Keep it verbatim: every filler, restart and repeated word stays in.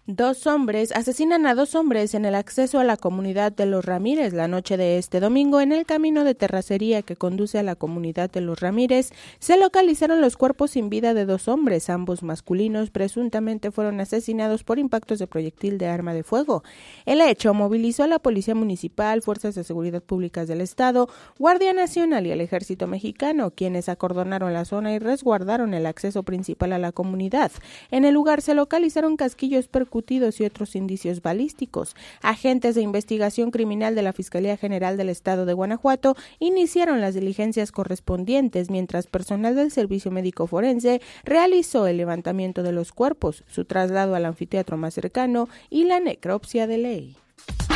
Dos hombres asesinan a dos hombres en el acceso a la comunidad de Los Ramírez la noche de este domingo. En el camino de terracería que conduce a la comunidad de Los Ramírez se localizaron los cuerpos sin vida de dos hombres, ambos masculinos, presuntamente fueron asesinados por impactos de proyectil de arma de fuego. El hecho movilizó a la Policía Municipal, Fuerzas de Seguridad Públicas del Estado, Guardia Nacional y el Ejército Mexicano, quienes acordonaron la zona y resguardaron el acceso principal a la comunidad. En el lugar se localizaron casquillos percutidos y otros indicios balísticos. Agentes de investigación criminal de la Fiscalía General del Estado de Guanajuato iniciaron las diligencias correspondientes, mientras personal del Servicio Médico Forense realizó el levantamiento de los cuerpos, su traslado al anfiteatro más cercano y la necropsia de ley.